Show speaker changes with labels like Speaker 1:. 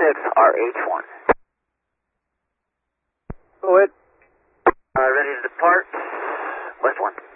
Speaker 1: ahead, RH1.
Speaker 2: Go ahead.
Speaker 1: Ready to depart, West 1.